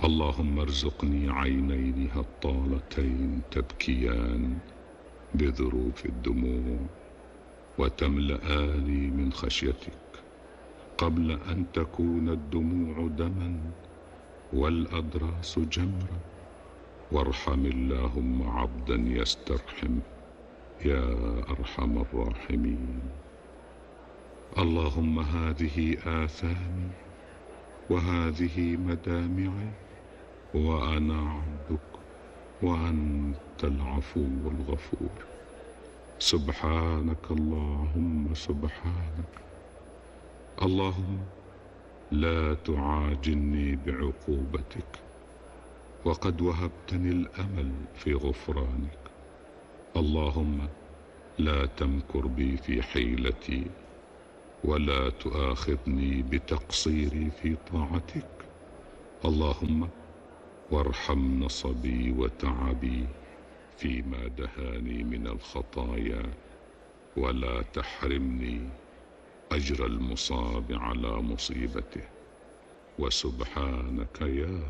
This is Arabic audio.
اللهم ارزقني عينين هطالتين تبكيان بذروف الدموع وتملآني من خشيتك قبل أن تكون الدموع دما والأضراس جمرا. وارحم اللهم عبدا يسترحم يا أرحم الراحمين. اللهم هذه آثامي وهذه مدامعي وأنا عبدك وأنت العفو الغفور. سبحانك اللهم سبحانك. اللهم لا تعاجلني بعقوبتك وقد وهبتني الأمل في غفرانك. اللهم لا تمكر بي في حيلتي ولا تؤاخذني بتقصيري في طاعتك. اللهم وارحم نصبي وتعبي فيما دهاني من الخطايا ولا تحرمني أجر المصاب على مصيبته. وسبحانك يا